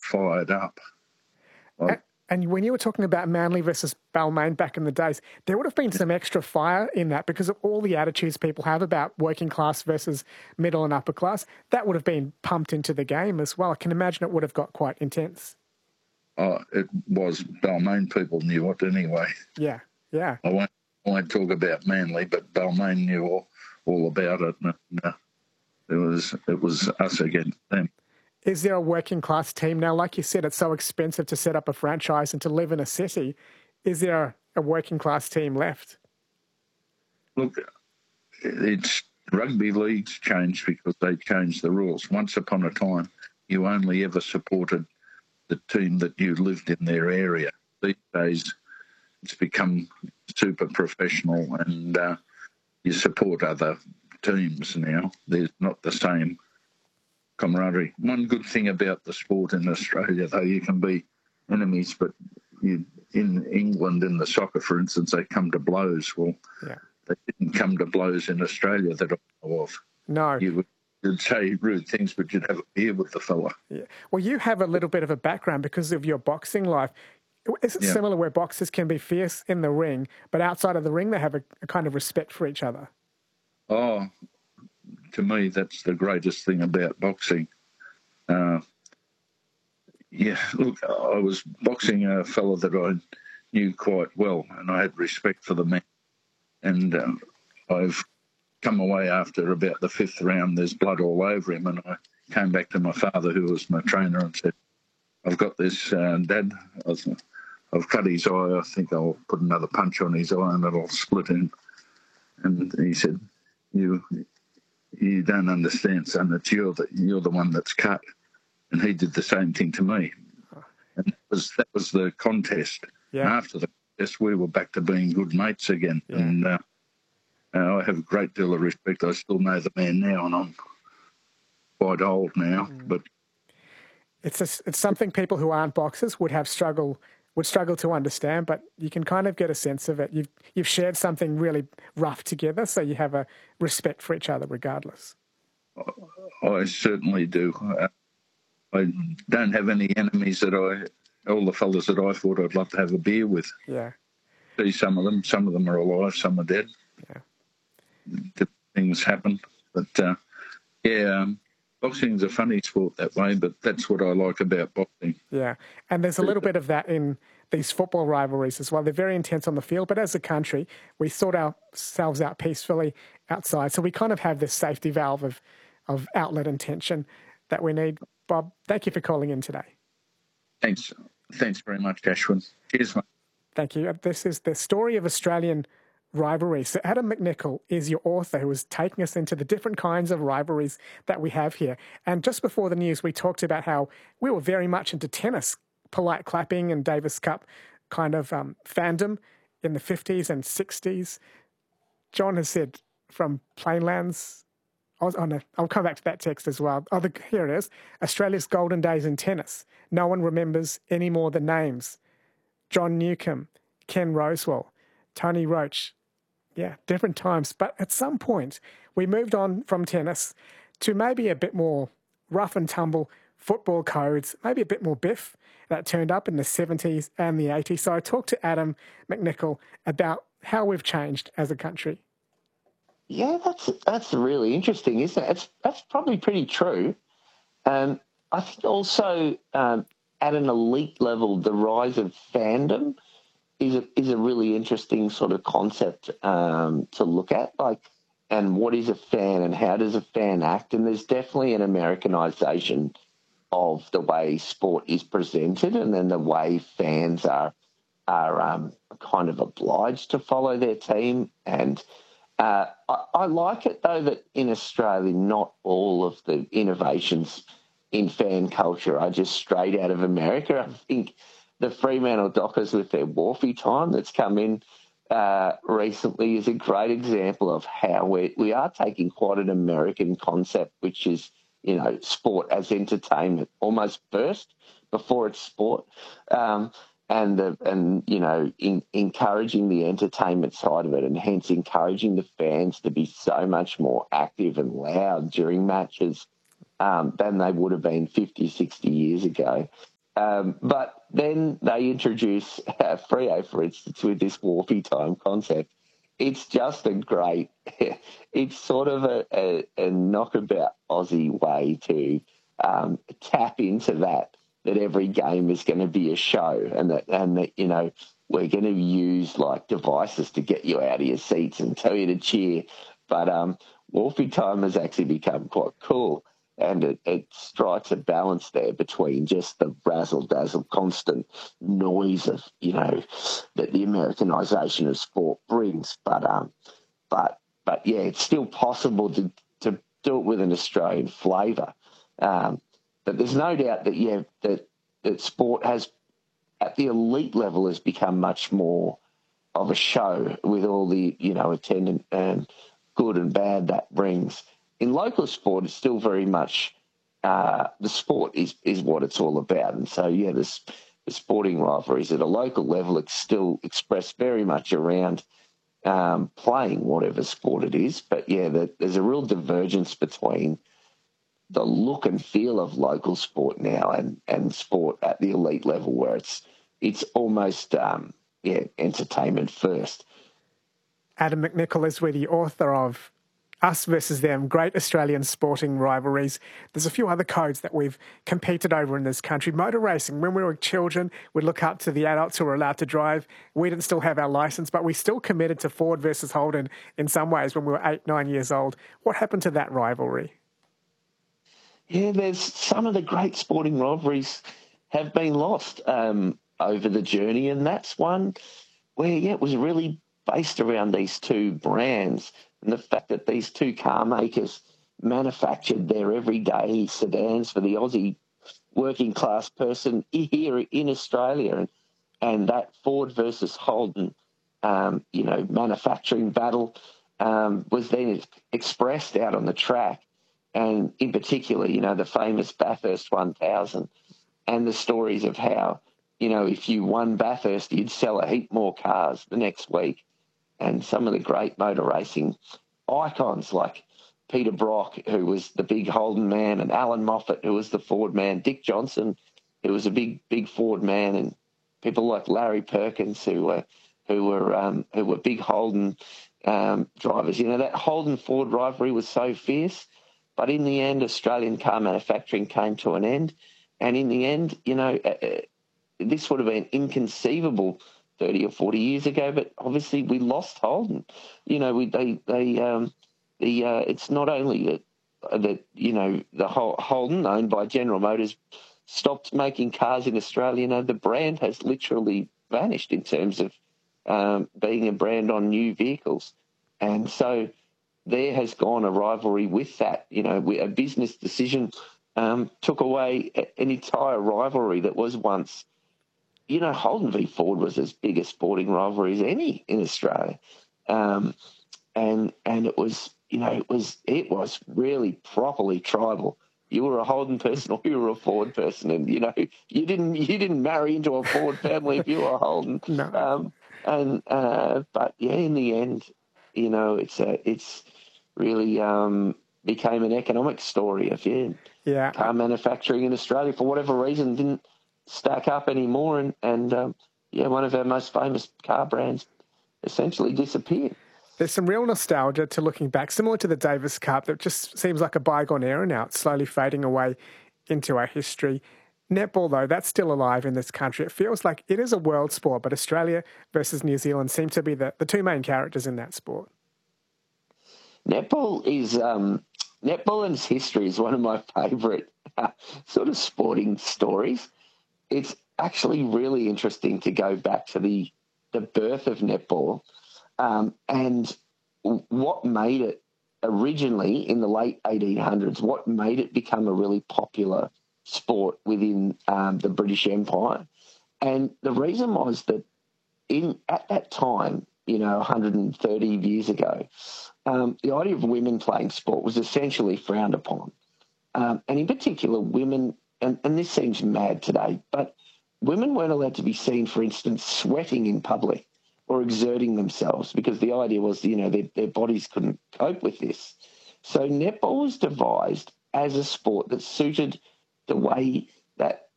fired up. And when you were talking about Manly versus Balmain back in the days, there would have been some extra fire in that because of all the attitudes people have about working class versus middle and upper class. That would have been pumped into the game as well. I can imagine it would have got quite intense. It was. Balmain people knew it anyway. Yeah, yeah. I won't talk about Manly, but Balmain knew all about it. And, it was us against them. Is there a working class team now? Like you said, it's so expensive to set up a franchise and to live in a city. Is there a working class team left? Look, rugby leagues changed because they changed the rules. Once upon a time, you only ever supported the team that you lived in their area. These days, it's become super professional and you support other teams now. There's not the same camaraderie. One good thing about the sport in Australia, though, you can be enemies, but in England, in the soccer, for instance, they come to blows. Well, They didn't come to blows in Australia that I know of. No. You'd say rude things, but you'd have a beer with the fella. Yeah. Well, you have a little bit of a background because of your boxing life. Is it similar where boxers can be fierce in the ring, but outside of the ring they have a kind of respect for each other? Oh, to me, that's the greatest thing about boxing. Look, I was boxing a fella that I knew quite well, and I had respect for the man. And I've come away after about the fifth round, there's blood all over him, and I came back to my father, who was my trainer, and said, I've got this, Dad. I've cut his eye. I think I'll put another punch on his eye and it'll split him. And he said, You don't understand, son. It's you're the one that's cut. And he did the same thing to me. And that was the contest. Yeah. And after the contest, we were back to being good mates again. Yeah. And I have a great deal of respect. I still know the man now, and I'm quite old now. But it's something people who aren't boxers would struggle to understand, but you can kind of get a sense of it. You've shared something really rough together, so you have a respect for each other regardless. I certainly do. I don't have any enemies all the fellas that I thought I'd love to have a beer with. Yeah. See some of them are alive, some are dead. Yeah. Things happen. But, boxing's a funny sport that way, but that's what I like about boxing. Yeah, and there's a little bit of that in these football rivalries as well. They're very intense on the field, but as a country, we sort ourselves out peacefully outside. So we kind of have this safety valve of outlet and tension that we need. Bob, thank you for calling in today. Thanks very much, Ashwin. Cheers, mate. Thank you. This is the story of Australian rivalry. So Adam McNichol is your author who is taking us into the different kinds of rivalries that we have here. And just before the news, we talked about how we were very much into tennis, polite clapping and Davis Cup kind of fandom in the 50s and 60s. John has said from Plainlands, I'll come back to that text as well. Here it is. Australia's golden days in tennis. No one remembers any more the names. John Newcombe, Ken Rosewall, Tony Roach. Yeah, different times. But at some point, we moved on from tennis to maybe a bit more rough and tumble football codes, maybe a bit more biff that turned up in the 70s and the 80s. So I talked to Adam McNichol about how we've changed as a country. Yeah, that's really interesting, isn't it? That's probably pretty true. I think also at an elite level, the rise of fandom is a really interesting sort of concept to look at, and what is a fan and how does a fan act? And there's definitely an Americanization of the way sport is presented, and then the way fans are kind of obliged to follow their team. And I like it, though, that in Australia, not all of the innovations in fan culture are just straight out of America. I think the Fremantle Dockers with their Wharfie time that's come in recently is a great example of how we are taking quite an American concept, which is, sport as entertainment, almost first before it's sport. Encouraging the entertainment side of it, and hence encouraging the fans to be so much more active and loud during matches than they would have been 50, 60 years ago. But then they introduce Freo, for instance, with this Wharfie time concept. It's just a great, it's sort of a knockabout Aussie way to tap into that every game is going to be a show, and that you know, we're going to use like devices to get you out of your seats and tell you to cheer. But Wharfie time has actually become quite cool, and it strikes a balance there between just the razzle-dazzle, constant noise of, you know, that the Americanisation of sport brings. But yeah, it's still possible to do it with an Australian flavour. But there's no doubt that that sport has, at the elite level, has become much more of a show with all the, you know, attendant and good and bad that brings. In local sport, it's still very much the sport is what it's all about. And so, yeah, the sporting rivalries at a local level, it's still expressed very much around playing whatever sport it is. But, yeah, there's a real divergence between the look and feel of local sport now and sport at the elite level, where it's almost, entertainment first. Adam McNichol is the author of Us versus Them, Great Australian Sporting Rivalries. There's a few other codes that we've competed over in this country. Motor racing, when we were children, we'd look up to the adults who were allowed to drive. We didn't still have our licence, but we still committed to Ford versus Holden in some ways when we were 8, 9 years old. What happened to that rivalry? Yeah, there's some of the great sporting rivalries have been lost over the journey, and that's one where, yeah, it was really based around these two brands and the fact that these two car makers manufactured their everyday sedans for the Aussie working class person here in Australia, and that Ford versus Holden, manufacturing battle was then expressed out on the track. And in particular, you know, the famous Bathurst 1000 and the stories of how, you know, if you won Bathurst, you'd sell a heap more cars the next week. And some of the great motor racing icons like Peter Brock, who was the big Holden man, and Alan Moffat, who was the Ford man, Dick Johnson, who was a big Ford man, and people like Larry Perkins, who were big Holden drivers. You know, that Holden-Ford rivalry was so fierce. But in the end, Australian car manufacturing came to an end. And in the end, you know, this would have been inconceivable 30 or 40 years ago, but obviously we lost Holden. You know, it's not only that, you know, the whole Holden, owned by General Motors, stopped making cars in Australia. You know, the brand has literally vanished in terms of being a brand on new vehicles. And so there has gone a rivalry with that. You know, a business decision took away an entire rivalry that was once, you know, Holden v Ford was as big a sporting rivalry as any in Australia. And it was, you know, it was really properly tribal. You were a Holden person or you were a Ford person, and, you know, you didn't marry into a Ford family if you were a Holden. No. But yeah, in the end, you know, it's really became an economic story of car manufacturing in Australia, for whatever reason, didn't stack up anymore, and one of our most famous car brands essentially disappeared. There's some real nostalgia to looking back, similar to the Davis Cup, that just seems like a bygone era now. It's slowly fading away into our history. Netball, though, that's still alive in this country. It feels like it is a world sport, but Australia versus New Zealand seem to be the two main characters in that sport. Netball and its history is one of my favourite sort of sporting stories. It's actually really interesting to go back to the birth of netball and what made it originally in the late 1800s, what made it become a really popular sport within the British Empire. And the reason was that at that time, you know, 130 years ago, the idea of women playing sport was essentially frowned upon. And in particular, women, and this seems mad today, but women weren't allowed to be seen, for instance, sweating in public or exerting themselves, because the idea was, you know, their bodies couldn't cope with this. So netball was devised as a sport that suited the way that